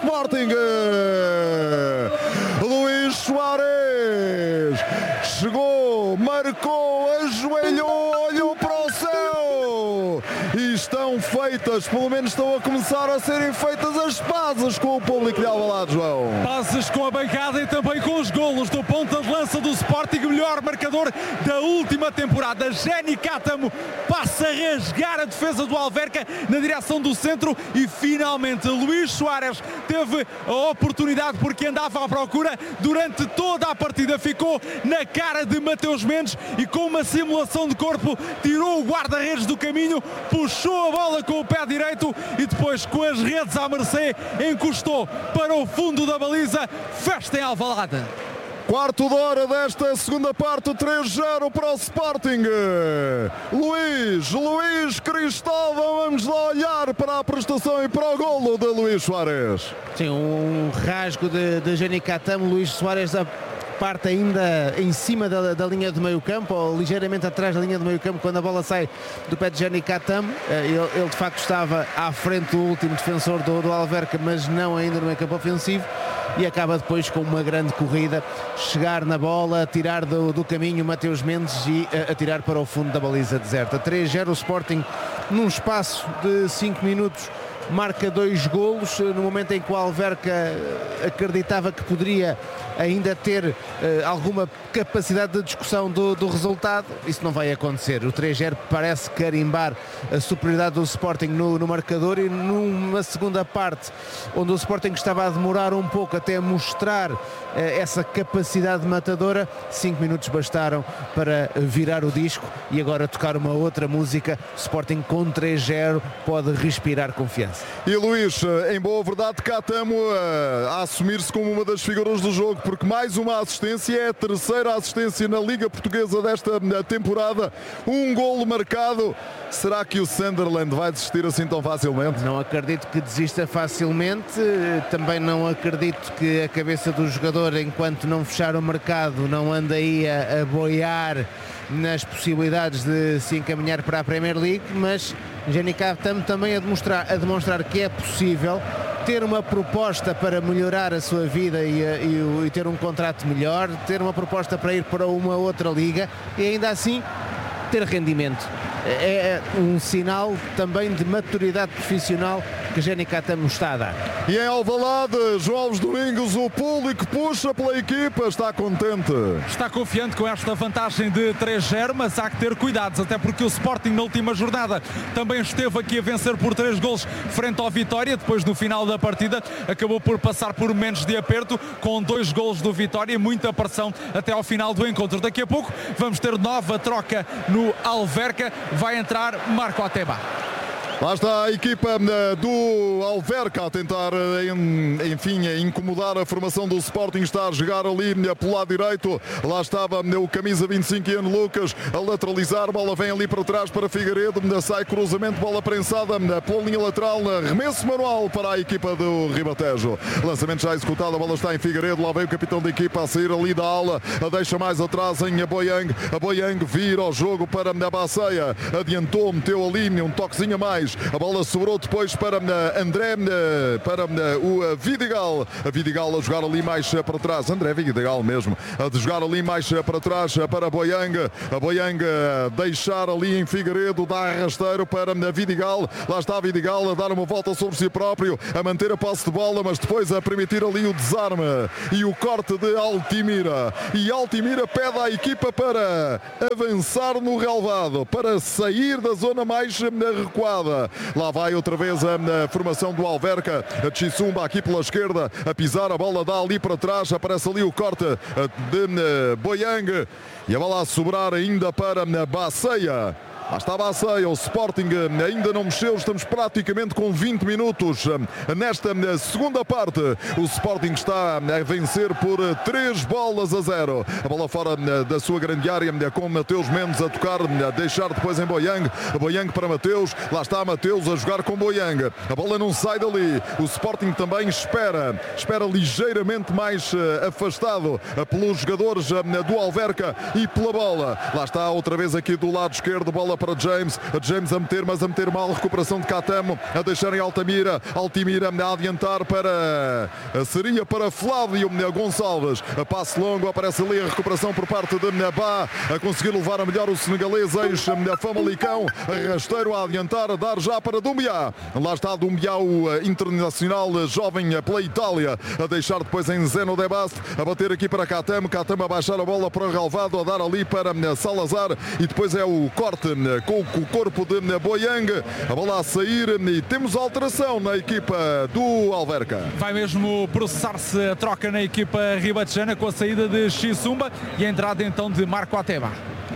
Sporting. Luís Soares chegou, marcou, ajoelhou, olhou para o céu e estão feitas, pelo menos estão a começar a serem feitas as pazes com o público de Alvalade, João. Pazes com a bancada e também com os golos do ponta de lança do Sporting, melhor marcador da última temporada. Jenny Cátamo passa a rasgar a defesa do Alverca na direção do centro e finalmente Luís Soares teve a oportunidade porque andava à procura durante toda a partida, ficou na cara de Mateus Mendes e com uma simulação de corpo tirou o guarda-redes do caminho, puxou a bola com o pé direito e depois com as redes à mercê encostou para o fundo da baliza. Festa em Alvalade. Quarto de hora desta segunda parte, 3-0 para o Sporting. Luís Cristóvão, vamos lá olhar para a prestação e para o golo de Luís Soares. Sim, um rasgo de Jenny Cátamo. Luís Soares a parte ainda em cima da linha do meio campo, ou ligeiramente atrás da linha do meio campo, quando a bola sai do pé de Jenny Cátamo. Ele de facto estava à frente do último defensor do Alverca, mas não ainda no meio campo ofensivo, e acaba depois com uma grande corrida, chegar na bola, tirar do caminho Mateus Mendes e atirar para o fundo da baliza deserta. 3-0 o Sporting num espaço de 5 minutos. Marca 2 golos no momento em que o Alverca acreditava que poderia ainda ter alguma capacidade de discussão do resultado. Isso não vai acontecer. O 3-0 parece carimbar a superioridade do Sporting no marcador, e numa segunda parte onde o Sporting estava a demorar um pouco até mostrar essa capacidade matadora, 5 minutos bastaram para virar o disco e agora tocar uma outra música. O Sporting com 3-0 pode respirar confiança. E Luís, em boa verdade, Cátamo a assumir-se como uma das figuras do jogo, porque mais uma assistência, é a terceira assistência na Liga Portuguesa desta temporada, um golo marcado. Será que o Sunderland vai desistir assim tão facilmente? Não acredito que desista facilmente, também não acredito que a cabeça do jogador, enquanto não fechar o mercado, não anda aí a boiar nas possibilidades de se encaminhar para a Premier League, mas Jenny Cátamo também a demonstrar que é possível ter uma proposta para melhorar a sua vida e ter um contrato melhor, ter uma proposta para ir para uma outra liga e ainda assim ter rendimento. É um sinal também de maturidade profissional que Jenny Cátamo está a dar. E em Alvalade, João Alves Domingos, o público puxa pela equipa, está contente. Está confiante com esta vantagem de 3-0, mas há que ter cuidados, até porque o Sporting na última jornada também esteve aqui a vencer por 3 golos frente ao Vitória. Depois, no final da partida, acabou por passar por momentos de aperto com 2 golos do Vitória, muita pressão até ao final do encontro. Daqui a pouco vamos ter nova troca no Alverca, vai entrar Marco Ateba. Lá está a equipa do Alverca a tentar, enfim, incomodar a formação do Sporting. Está a jogar ali pelo lado direito. Lá estava o camisa 25, Ian Lucas, a lateralizar. Bola vem ali para trás para Figueiredo. Sai cruzamento, bola prensada pela linha lateral. Arremesso manual para a equipa do Ribatejo. Lançamento já executado, a bola está em Figueiredo. Lá vem o capitão da equipa a sair ali da ala. A deixa mais atrás em Aboiang. Aboiang vira o jogo para a Baceia. Adiantou, meteu ali um toquezinho a mais. A bola sobrou depois para André, para o Vidigal. A Vidigal a jogar ali mais para trás. André Vidigal mesmo. A jogar ali mais para trás para Aboiang. A Aboiang deixar ali em Figueiredo. Dá rasteiro para Vidigal. Lá está a Vidigal a dar uma volta sobre si próprio. A manter a posse de bola, mas depois a permitir ali o desarme. E o corte de Altimira. E Altimira pede à equipa para avançar no relvado. Para sair da zona mais recuada. Lá vai outra vez a formação do Alverca. A Chissumba aqui pela esquerda a pisar, a bola dá ali para trás, aparece ali o corte de Boiang e a bola a sobrar ainda para Baceia. Lá está a Baceia, o Sporting ainda não mexeu, estamos praticamente com 20 minutos nesta segunda parte. O Sporting está a vencer por 3-0. A bola fora da sua grande área com Mateus Mendes a tocar, a deixar depois em Boiang. Boiang para Mateus, lá está Mateus a jogar com Boiang. A bola não sai dali, o Sporting também espera ligeiramente mais afastado pelos jogadores do Alverca e pela bola. Lá está outra vez aqui do lado esquerdo, bola para James a meter, mas a meter mal, recuperação de Catamo, a deixar em Altimira a adiantar para seria para Flávio Gonçalves, a passe longo, aparece ali a recuperação por parte de Bá, a conseguir levar a melhor o senegalês ex-Famalicão, rasteiro a adiantar, a dar já para Doumbia, lá está Doumbia, o internacional jovem pela Itália, a deixar depois em Zeno de Baste, a bater aqui para Catamo a baixar a bola para o relvado, a dar ali para Salazar, e depois é o corte com o corpo de Boyang, a bola a sair, e temos alteração na equipa do Alverca. Vai mesmo processar-se a troca na equipa ribatejana com a saída de Xisumba e a entrada então de Marco Ateba.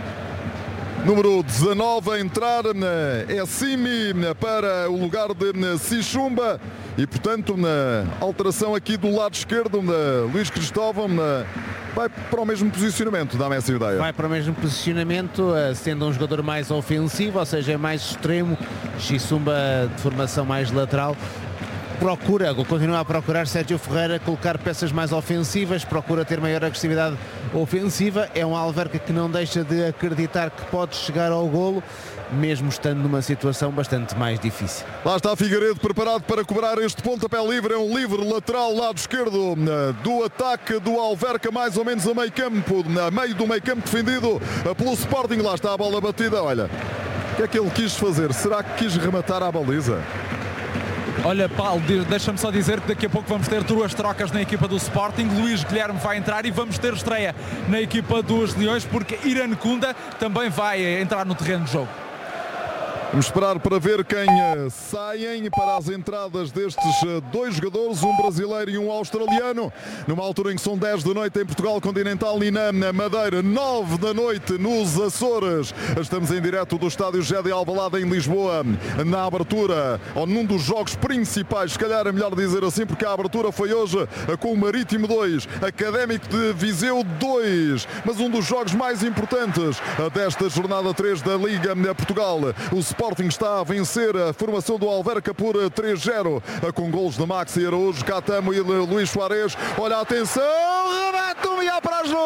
Número 19 a entrar é Simi para o lugar de Xisumba, e portanto na alteração aqui do lado esquerdo, Luís Cristóvão vai para o mesmo posicionamento, dá-me essa ideia. Vai para o mesmo posicionamento, sendo um jogador mais ofensivo, ou seja, é mais extremo. Xisumba de formação mais lateral. Continua a procurar Sérgio Ferreira colocar peças mais ofensivas, procura ter maior agressividade ofensiva. É um Alverca que não deixa de acreditar que pode chegar ao golo, mesmo estando numa situação bastante mais difícil. Lá está Figueiredo preparado para cobrar este pontapé livre, é um livre lateral lado esquerdo do ataque do Alverca, mais ou menos a meio campo, a meio do meio campo defendido pelo Sporting. Lá está a bola batida, olha, o que é que ele quis fazer? Será que quis rematar à baliza? Olha, Paulo, deixa-me só dizer que daqui a pouco vamos ter duas trocas na equipa do Sporting. Luís Guilherme vai entrar e vamos ter estreia na equipa dos Leões, porque Irã Kunda também vai entrar no terreno de jogo. Vamos esperar para ver quem saem para as entradas destes dois jogadores, um brasileiro e um australiano, numa altura em que são 10 da noite em Portugal Continental e na Madeira, 9 da noite nos Açores. Estamos em direto do estádio Gé de Alvalade em Lisboa, na abertura, ou num dos jogos principais, se calhar é melhor dizer assim, porque a abertura foi hoje com o Marítimo 2, Académico de Viseu 2, mas um dos jogos mais importantes desta jornada 3 da Liga Portugal. O Sporting está a vencer a formação do Alverca por 3-0, com golos de Maxi Araújo, Catamo e Luís Soares. Olha, atenção, remate para as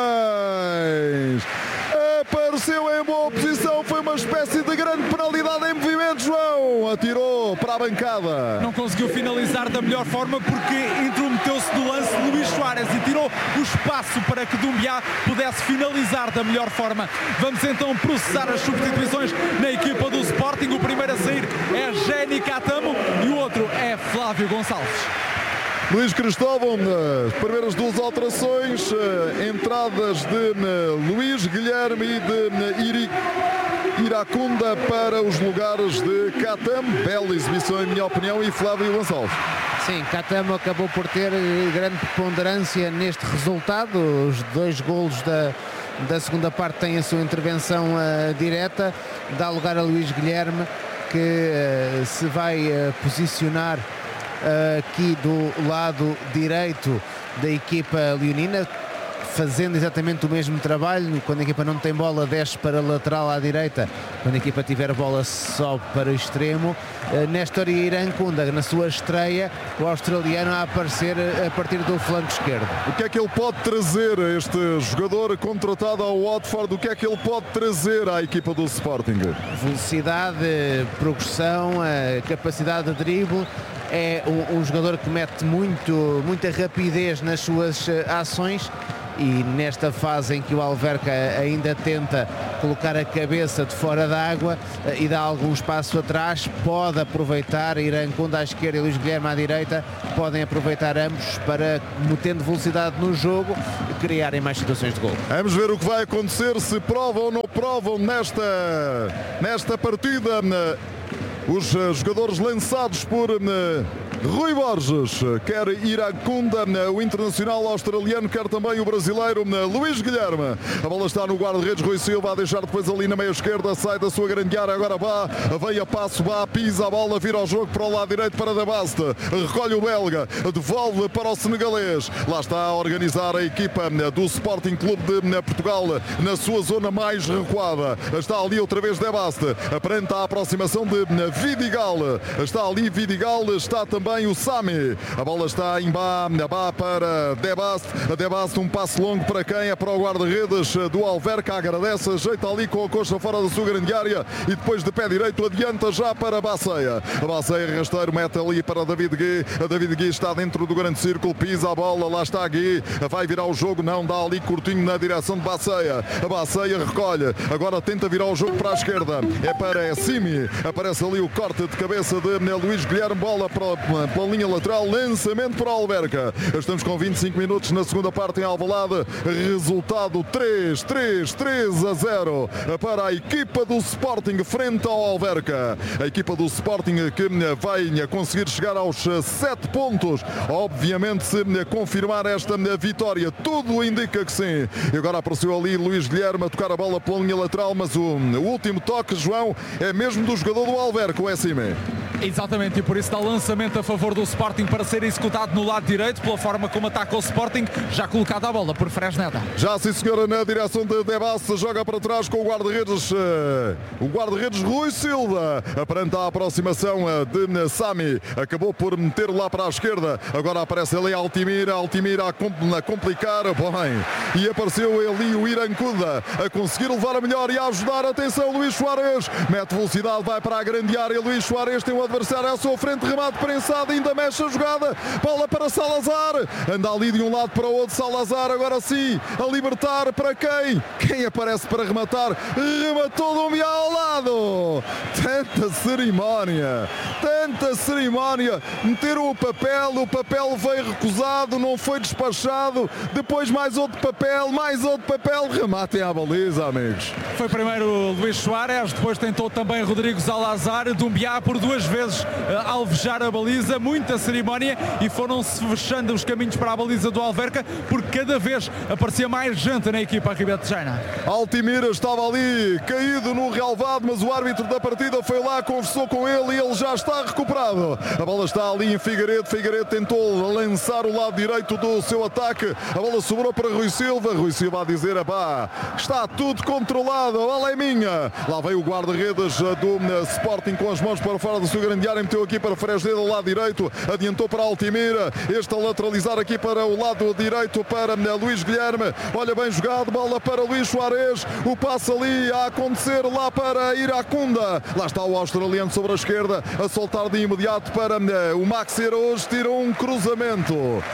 nuvens. Apareceu em boa posição, foi uma espécie de grande penalidade em movimento, João. Atirou para a bancada. Não conseguiu finalizar da melhor forma porque intrometeu-se no lance Luís Soares e tirou o espaço para que Doumbia pudesse finalizar da melhor forma. Vamos então processar as substituições na equipa do Sporting. O primeiro a sair é Jenny Catamo e o outro é Flávio Gonçalves. Luís Cristóvão, as primeiras duas alterações, entradas de Luís Guilherme e de Iracunda para os lugares de Catamo. Bela exibição, em minha opinião, e Flávio Gonçalves. Sim, Catamo acabou por ter grande preponderância neste resultado. Os dois golos da segunda parte têm a sua intervenção direta, dá lugar a Luís Guilherme, que se vai posicionar aqui do lado direito da equipa leonina, fazendo exatamente o mesmo trabalho. Quando a equipa não tem bola, desce para a lateral à direita, quando a equipa tiver bola, sobe para o extremo. Néstor Irã Kunda, na sua estreia, o australiano a aparecer a partir do flanco esquerdo. O que é que ele pode trazer, este jogador contratado ao Watford, o que é que ele pode trazer à equipa do Sporting? Velocidade, progressão, capacidade de drible. É um jogador que mete muita rapidez nas suas ações, e nesta fase em que o Alverca ainda tenta colocar a cabeça de fora da água e dá algum espaço atrás, pode aproveitar. Irã Kunda à esquerda e Luís Guilherme à direita podem aproveitar ambos para, metendo velocidade no jogo, criarem mais situações de gol. Vamos ver o que vai acontecer, se provam ou não provam nesta partida os jogadores lançados por Rui Borges, quer Irã Kunda, o internacional australiano, quer também o brasileiro Luís Guilherme. A bola está no guarda-redes, Rui Silva a deixar depois ali na meia esquerda, sai da sua grande área, agora vem a passo, pisa a bola, vira ao jogo para o lado direito para Dabaste, recolhe o belga, devolve para o senegalês. Lá está a organizar a equipa do Sporting Clube de Portugal na sua zona mais recuada. Está ali outra vez Dabaste, aparenta a aproximação de Vidigal. Está ali Vidigal, está também também o Sami. A bola está em Bá para Debast. A Debast, um passo longo para quem? É para o guarda-redes do Alverca. Agradece, ajeita ali com a coxa fora da sua grande área e depois de pé direito adianta já para Baceia. A Baceia rasteiro, mete ali para David Gui. A David Gui está dentro do grande círculo, pisa a bola, lá está Gui. Vai virar o jogo, não, dá ali curtinho na direção de Baceia. A Baceia recolhe, agora tenta virar o jogo para a esquerda. É para Simi. Aparece ali o corte de cabeça de Luís Guilherme, bola pela linha lateral, lançamento para a Alverca. Estamos com 25 minutos na segunda parte em Alvalade. Resultado 3-0 para a equipa do Sporting frente ao Alverca. A equipa do Sporting que vai conseguir chegar aos 7 pontos. Obviamente, se confirmar esta vitória, tudo indica que sim. E agora apareceu ali Luís Guilherme a tocar a bola pela linha lateral, mas o último toque, João, é mesmo do jogador do Alverca, o Essime. Exatamente, e por isso dá lançamento a favor do Sporting para ser executado no lado direito, pela forma como ataca o Sporting, já colocada a bola por Fresneda. Já sim senhora, na direção de Debas, joga para trás com o guarda-redes Rui Silva, perante a aproximação de Sami, acabou por meter lá para a esquerda, agora aparece ali Altimira a complicar, bem, e apareceu ali o Irancuda a conseguir levar a melhor e a ajudar. Atenção, Luís Soares, mete velocidade, vai para a grande área, Luís Soares tem o adversário à sua frente, remate prensado, ainda mexe a jogada, bola para Salazar, anda ali de um lado para o outro, Salazar agora sim, a libertar para quem? Quem aparece para rematar? Rematou do Dumbiá ao lado, tanta cerimónia, meteram o papel veio recusado, não foi despachado, depois mais outro papel, rematem à baliza, amigos. Foi primeiro Luís Soares, depois tentou também Rodrigo Salazar, Dumbiá por duas vezes alvejar a baliza, muita cerimónia, e foram-se fechando os caminhos para a baliza do Alverca, porque cada vez aparecia mais gente na equipa ribetejana. Altimira estava ali caído no relvado, mas o árbitro da partida foi lá, conversou com ele e ele já está recuperado. A bola está ali em Figueiredo tentou lançar o lado direito do seu ataque, a bola sobrou para Rui Silva a dizer, está tudo controlado, a bola é minha. Lá veio o guarda-redes do Sporting com as mãos para fora da sua grande área, meteu aqui para Fresneda ao lado direito, adiantou para Altimira, este a lateralizar aqui para o lado direito para Luís Guilherme, olha bem jogado, bola para Luís Soares, o passe ali a acontecer lá para Iracunda, lá está o australiano sobre a esquerda, a soltar de imediato para o Maxi Araújo, tirou um cruzamento,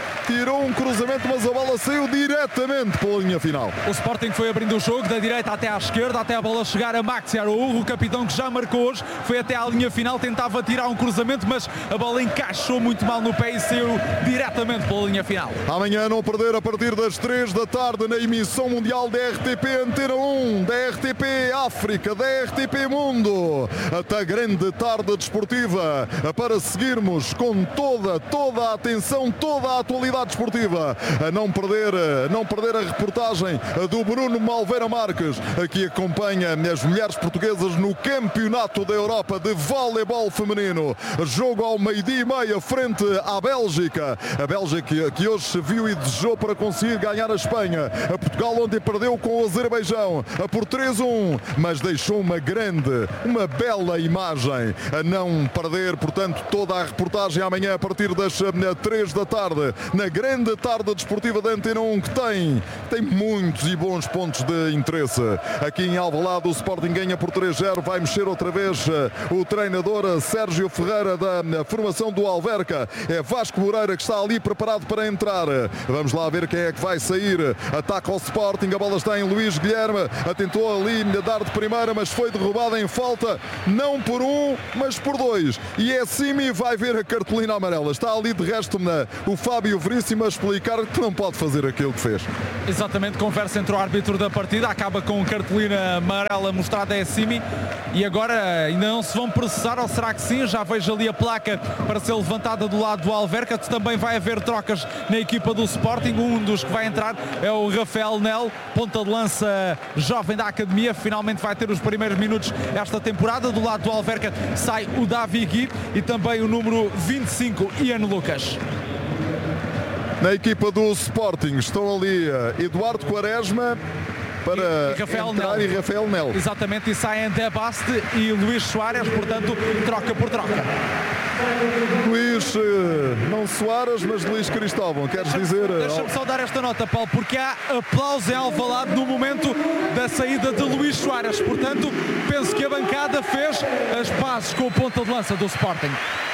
mas a bola saiu diretamente pela linha final. O Sporting foi abrindo o jogo da direita até à esquerda, até a bola chegar a Maxi Araújo, o capitão que já marcou hoje, foi até à linha final, tentava tirar um cruzamento, mas a bola encaixou muito mal no pé e saiu diretamente pela linha final. Amanhã não perder a partir das 3 da tarde na emissão mundial da RTP Antena 1, da RTP África, da RTP Mundo, até a grande tarde desportiva, para seguirmos com toda a atenção, toda a atualidade desportiva, a não perder a reportagem do Bruno Malveira Marques, que acompanha as mulheres portuguesas no Campeonato da Europa de Voleibol Feminino, jogo ao 12h30 frente à Bélgica, a Bélgica que hoje se viu e desejou para conseguir ganhar a Espanha, a Portugal ontem perdeu com o Azerbaijão por 3-1, mas deixou uma bela imagem, a não perder, portanto, toda a reportagem amanhã a partir das 3 da tarde, na grande tarde desportiva da Antena 1, que tem muitos e bons pontos de interesse. Aqui em Alvalade o Sporting ganha por 3-0, vai mexer outra vez o treinador Sérgio Ferreira da formação do Alverca, é Vasco Moreira que está ali preparado para entrar. Vamos lá ver quem é que vai sair. Ataca ao Sporting, a bola está em Luís Guilherme, tentou ali dar de primeira, mas foi derrubada em falta, não por um, mas por dois, e é Simi, vai ver a cartolina amarela. Está ali de resto o Fábio Veríssimo a explicar que não pode fazer aquilo que fez. Exatamente, conversa entre o árbitro da partida, acaba com cartolina amarela mostrada a Simi, e agora ainda não se vão processar, ou será que sim? Já vejo ali a placa para ser levantada do lado do Alverca. Também vai haver trocas na equipa do Sporting, um dos que vai entrar é o Rafael Nel, ponta de lança jovem da Academia, finalmente vai ter os primeiros minutos esta temporada. Do lado do Alverca sai o Davi Gui e também o número 25, Ian Lucas. Na equipa do Sporting estão ali Eduardo Quaresma para e Rafael Nel. Exatamente, e saem Debaste e Luís Soares, portanto, troca por troca. Luís, não Soares, mas Luís Cristóvão, queres dizer? Deixa-me só dar esta nota, Paulo, porque há aplauso em Alvalade no momento da saída de Luís Soares. Portanto, penso que a bancada fez as pazes com o ponta de lança do Sporting.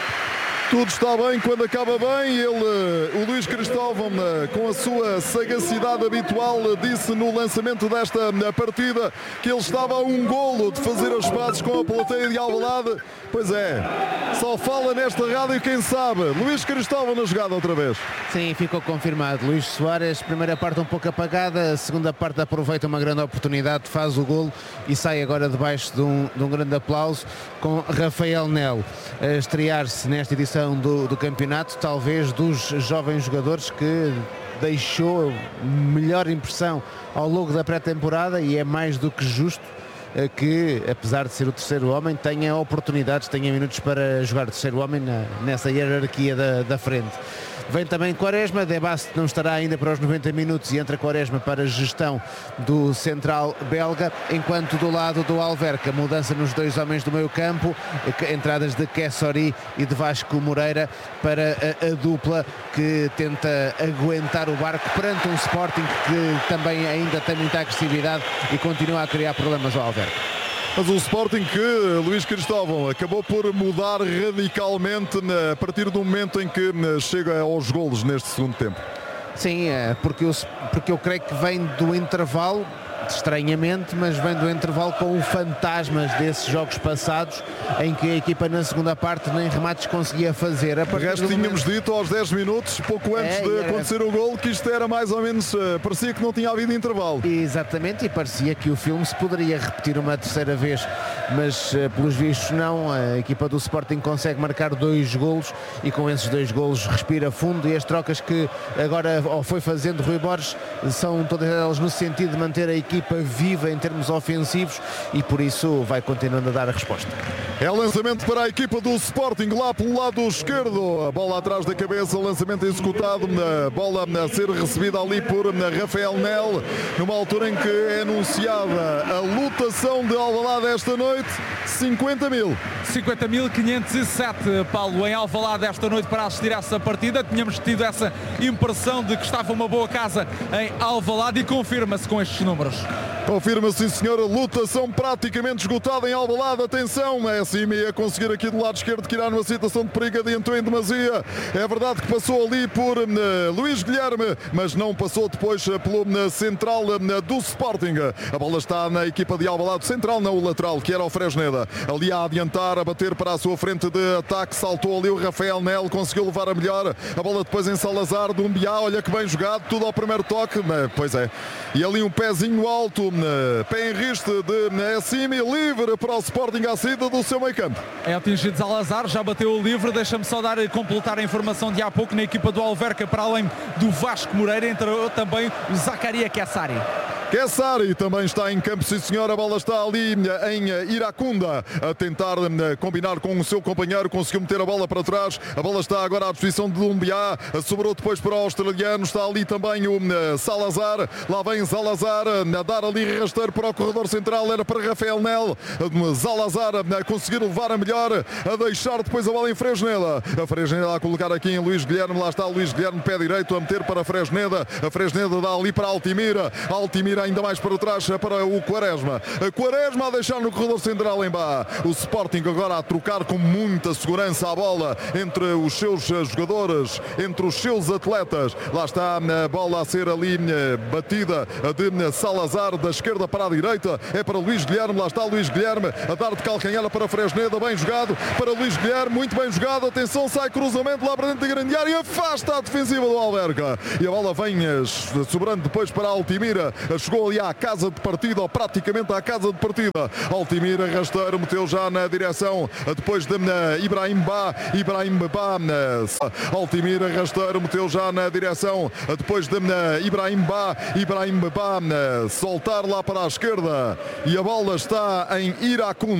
Tudo está bem quando acaba bem. O Luís Cristóvão, com a sua sagacidade habitual, disse no lançamento desta partida que ele estava a um golo de fazer as pazes com a plateia de Alvalade. Pois é, só fala nesta rádio quem sabe. Luís Cristóvão na jogada outra vez. Sim, ficou confirmado. Luís Soares, primeira parte um pouco apagada, a segunda parte aproveita uma grande oportunidade, faz o golo e sai agora debaixo de um grande aplauso com Rafael Nel a estrear-se nesta edição do campeonato, talvez dos jovens jogadores que deixou melhor impressão ao longo da pré-temporada, e é mais do que justo que, apesar de ser o terceiro homem, tenha oportunidades, tenha minutos para jogar terceiro homem nessa hierarquia da frente. Vem também Quaresma, De Bast não estará ainda para os 90 minutos e entra Quaresma para a gestão do central belga, enquanto do lado do Alverca, mudança nos dois homens do meio campo, entradas de Kessori e de Vasco Moreira para a dupla que tenta aguentar o barco perante um Sporting que também ainda tem muita agressividade e continua a criar problemas ao Alverca. Mas o Sporting que Luís Cristóvão acabou por mudar radicalmente a partir do momento em que chega aos golos neste segundo tempo. Sim, porque eu creio que vem do intervalo, estranhamente, mas vem do intervalo com o fantasmas desses jogos passados em que a equipa na segunda parte nem remates conseguia fazer. O resto tínhamos dito aos 10 minutos, pouco antes de acontecer o gol, que isto era mais ou menos, parecia que não tinha havido intervalo. Exatamente, e parecia que o filme se poderia repetir uma terceira vez, mas pelos vistos não. A equipa do Sporting consegue marcar 2 golos e com esses 2 golos respira fundo, e as trocas que agora foi fazendo Rui Borges são todas elas no sentido de manter a equipa viva em termos ofensivos, e por isso vai continuando a dar a resposta. É lançamento para a equipa do Sporting lá pelo lado esquerdo, a bola atrás da cabeça, lançamento executado, a bola a ser recebida ali por Rafael Nel, numa altura em que é anunciada a lotação de Alvalade esta noite, 50.000. 50.507, Paulo, em Alvalade esta noite para assistir a essa partida. Tínhamos tido essa impressão de que estava uma boa casa em Alvalade e confirma-se com estes números. Confirma-se, sim senhor, lotação praticamente esgotada em Alvalade. Atenção, é Simi a conseguir aqui do lado esquerdo tirar numa situação de perigo, adiantou em demasia. É verdade que passou ali por Luís Guilherme, mas não passou depois pelo central do Sporting. A bola está na equipa de Alvalade, central não, o lateral, que era o Fresneda. Ali a adiantar, a bater para a sua frente de ataque, saltou ali o Rafael Nel, conseguiu levar a melhor. A bola depois em Salazar, do Umbiá, olha que bem jogado, tudo ao primeiro toque, pois é. E ali um pezinho alto, pé em riste de Simi, livre para o Sporting à saída do seu meio campo. É atingido Salazar, já bateu o livre. Deixa-me só completar a informação de há pouco. Na equipa do Alverca, para além do Vasco Moreira, entrou também o Zaccaria Kessari. Kessari também está em campo, sim senhor. A bola está ali em Iracunda a tentar combinar com o seu companheiro, conseguiu meter a bola para trás. A bola está agora à disposição de Lumbiá, sobrou depois para o australiano. Está ali também o Salazar, lá vem Salazar a dar ali rasteiro para o corredor central, era para Rafael Nel. Salazar a conseguir levar a melhor, a deixar depois a bola em Fresneda. A Fresneda a colocar aqui em Luís Guilherme, lá está Luís Guilherme, pé direito a meter para Fresneda. A Fresneda dá ali para Altimira, Altimira ainda mais para trás para o Quaresma. A Quaresma a deixar no corredor central em Bá. O Sporting agora a trocar com muita segurança a bola entre os seus jogadores, entre os seus atletas. Lá está a bola a ser ali batida de Salazar, da esquerda para a direita. É para Luís Guilherme, lá está Luís Guilherme a dar de calcanhar para Fresneda, bem jogado para Luís Guilherme, muito bem jogado. Atenção, sai cruzamento lá para dentro da grande área, afasta a defensiva do Alverca. E a bola vem sobrando depois para Altimira. Chegou ali à casa de partida, ou praticamente à casa de partida. Altimira, rasteiro, meteu já na direção depois de Ibrahim Bá. Altimira, rasteiro, meteu já na direção depois de Ibrahim Bá. Soltar lá para a esquerda e a bola está em Iracunda.